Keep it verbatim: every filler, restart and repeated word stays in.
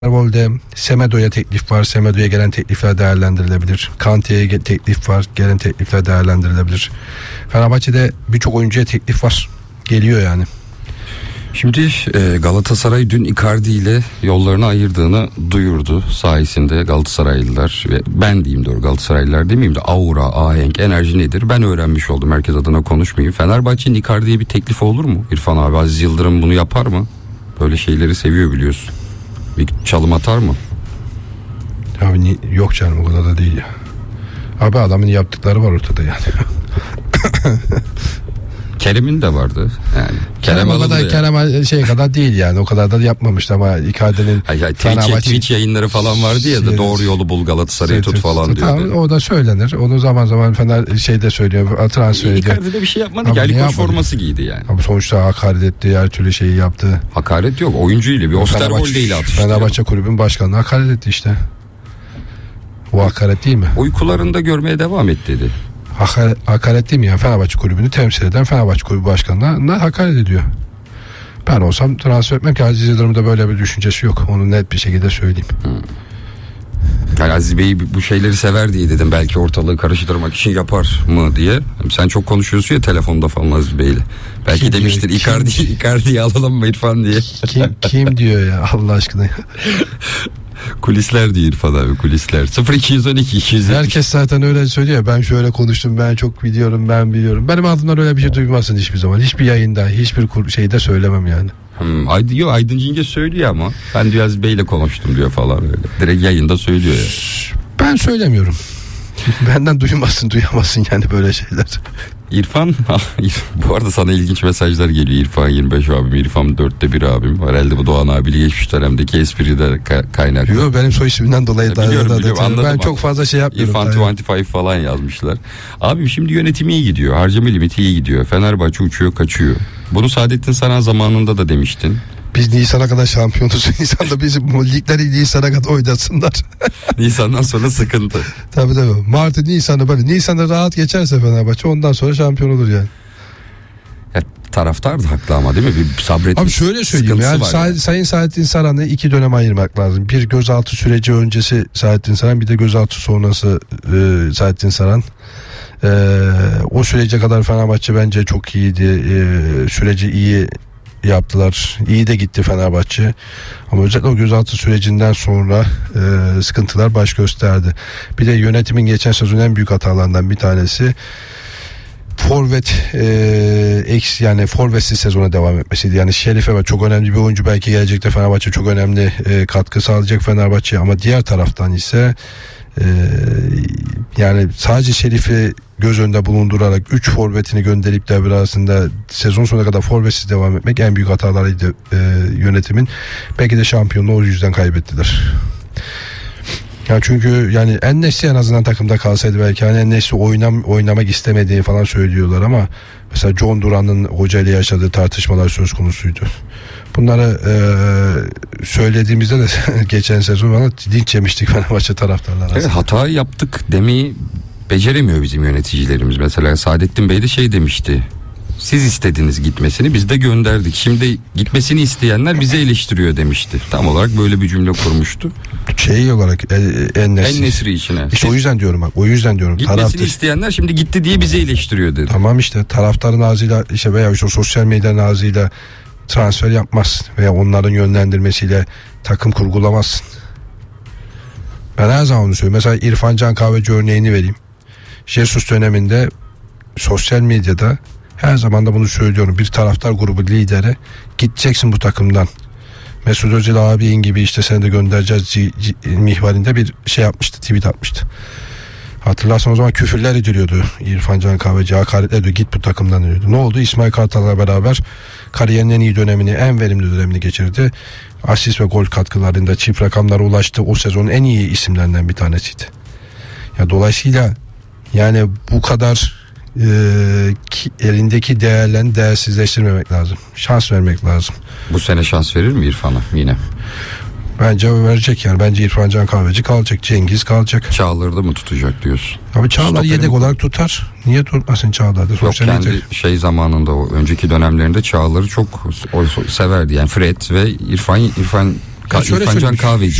Volde Semedo'ya teklif var. Semedo'ya gelen teklifler değerlendirilebilir. Kante'ye teklif var. Gelen teklifler değerlendirilebilir. Fenerbahçe'de birçok oyuncuya teklif var. Geliyor yani. Şimdi e, Galatasaray dün Icardi ile yollarını ayırdığını duyurdu. Sayesinde Galatasaraylılar ve ben diyeyim doğru Galatasaraylılar demeyeyim de aura, ahenk, enerji nedir ben öğrenmiş oldum. Herkes adına konuşmayayım. Fenerbahçe'nin Icardi'ye bir teklifi olur mu? İrfan abi, Aziz Yıldırım bunu yapar mı? Böyle şeyleri seviyor biliyorsun. Bir çalım atar mı? Abi yok canım, o kadar da değil ya. Abi adamın yaptıkları var ortada yani. Kerem'in de vardı. Yani Kerem o kadar, Kerem şey kadar değil yani, o kadar da yapmamıştı ama Icardi'nin Fenerbahçe Twitch yayınları falan vardı ya da doğru yolu bul Galatasaray'ı tut falan diyordu. Tamam, o da söylenir. Onu zaman zaman Fener şeyde söylüyor, transfer ediyor. Icardi'de bir şey yapmadı ki. Ali Koç forması giydi yani. Ama sonuçta hakaret etti, her türlü şeyi yaptı. Hakaret yok, oyuncuyla bir Osterwolde'yle atıştı. Fenerbahçe kulübün başkanına hakaret etti işte. O hakaret değil mi? Uykularında görmeye devam et dedi. Hakaret, hakaret değil mi ya? Fenerbahçe kulübünü temsil eden Fenerbahçe kulübü başkanına hakaret ediyor. Ben olsam transfer etmem ki. Aziz Yıldırım'da böyle bir düşüncesi yok. Onu net bir şekilde söyleyeyim. Hmm. Yani Aziz Bey bu şeyleri sever diye dedim. Belki ortalığı karıştırmak için yapar mı diye. Sen çok konuşuyorsun ya telefonda falan Aziz Bey'le. Belki kim demiştir diyor, Icardi, Icardi'yi alalım mı İrfan diye. Kim, kim diyor ya Allah aşkına. Kulisler diyor İrfan abi, kulisler. sıfır iki on iki iki yüz Herkes zaten öyle söylüyor. Ben şöyle konuştum, ben çok biliyorum, ben biliyorum. Benim ağzımdan öyle bir şey duymazsın hiçbir zaman. Hiçbir yayında, hiçbir şeyde söylemem yani. Hmm, Aydın, yok, Aydın Cinge söylüyor ama ben diyor Aziz Bey'le konuştum diyor falan öyle. Direkt yayında söylüyor ya. Ben söylemiyorum. Benden duymasın, duyamazsın yani böyle şeyler. İrfan, bu arada sana ilginç mesajlar geliyor. İrfan yirmi beş abim, İrfan dörtte bir abim. Herhalde bu Doğan abiyle geçmiş dönemdeki espride kaynaklı. Yok, benim soy isminden dolayı da, biliyorum, da, biliyorum, da, anladım ben abi. Çok fazla şey yapmıyorum. İrfan yirmi beş falan yazmışlar. Abim şimdi yönetim iyi gidiyor. Harcama limiti iyi gidiyor. Fenerbahçe uçuyor kaçıyor. Bunu Saadettin Saran zamanında da demiştin. Biz Nisan'a kadar şampiyonuz. Nisan'da bizim ligleri Nisan'a kadar oynatsınlar. Nisan'dan sonra sıkıntı. Tabii tabii. Mart'ı Nisan'da böyle. Nisan'da rahat geçerse Fenerbahçe ondan sonra şampiyon olur yani. Ya, taraftar da haklı ama değil mi? Bir sabretmiş. Abi şöyle söyleyeyim yani, Say- yani. Sayın Saadettin Saran'ı iki döneme ayırmak lazım. Bir gözaltı süreci öncesi Saadettin Saran, bir de gözaltı sonrası e, Saadettin Saran. E, o sürece kadar Fenerbahçe bence çok iyiydi. E, süreci iyi yaptılar. İyi de gitti Fenerbahçe. Ama özellikle o gözaltı sürecinden sonra e, sıkıntılar baş gösterdi. Bir de yönetimin geçen sezon en büyük hatalarından bir tanesi forvet e, eks yani forvetsiz sezona devam etmesiydi. Yani Şerife çok önemli bir oyuncu, belki gelecekte Fenerbahçe çok önemli e, katkı sağlayacak Fenerbahçe, ama diğer taraftan ise e, yani sadece Şerif'i göz önünde bulundurarak üç forvetini gönderip de arasında sezon sonuna kadar forvetsiz devam etmek en büyük hatalarıydı e, yönetimin. Belki de şampiyonluğu o yüzden kaybettiler. Yani çünkü yani En-Nesyri en azından takımda kalsaydı belki, hani En-Nesyri oynam, oynamak istemediği falan söylüyorlar ama mesela John Duran'ın hoca ile yaşadığı tartışmalar söz konusuydu. Bunları e, söylediğimizde de geçen sezon bana linç yemiştik Fenerbahçe taraftarlar. Evet, hata yaptık demeyi beceremiyor bizim yöneticilerimiz. Mesela Saadettin Bey de şey demişti. Siz istediniz gitmesini, biz de gönderdik. Şimdi gitmesini isteyenler bizi eleştiriyor demişti. Tam olarak böyle bir cümle kurmuştu. Şey olarak En-Nesyri. En-Nesyri içine. İşte o yüzden diyorum bak. O yüzden diyorum. Gitmesini Taraftar... isteyenler şimdi gitti diye bizi eleştiriyor dedi. Tamam işte taraftarın ağzıyla işte veya işte sosyal medyanın ağzıyla transfer yapmaz veya onların yönlendirmesiyle takım kurgulamazsın. Ben her zaman onu söylüyorum. Mesela İrfan Can Kahveci örneğini vereyim. Jesus döneminde sosyal medyada her zaman da bunu söylüyorum. Bir taraftar grubu lideri, gideceksin bu takımdan. Mesut Özil abin gibi işte seni de göndereceğiz c- c- mihvalinde bir şey yapmıştı, tweet atmıştı. Hatırlarsan o zaman küfürler ediliyordu. İrfan Can Kahveci hakaret ediyor, git bu takımdan diyordu. Ne oldu? İsmail Kartal'la beraber kariyerinin en iyi dönemini, en verimli dönemini geçirdi. Asist ve gol katkılarında çift rakamlara ulaştı. O sezonun en iyi isimlerinden bir tanesiydi. Ya dolayısıyla yani bu kadar e, ki, elindeki değerlerini değersizleştirmemek lazım. Şans vermek lazım. Bu sene şans verir mi İrfan'a yine? Bence verecek yani. Bence İrfan Can Kahveci kalacak. Cengiz kalacak. Çağlar'ı da mı tutacak diyorsun? Abi Çağlar yedek mi olarak tutar. Niye tutmasın Çağlar'da? Yok, kendi yeter. Şey zamanında, o önceki dönemlerinde Çağlar'ı çok o, o, severdi. Yani Fred ve İrfan İrfan Ka- şöyle İrfan Can söyleyeyim. Kahveci.